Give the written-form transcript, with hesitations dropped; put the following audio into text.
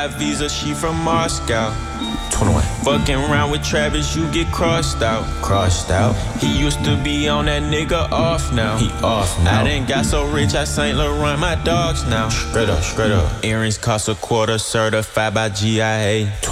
got visa, she from Moscow. 21. Fucking around with Travis, you get crossed out. Crossed out. He used to be on that nigga off now. He off now. I done got so rich, I St. Laurent my dogs now. Straight up, straight up. Earrings cost a quarter, certified by GIA.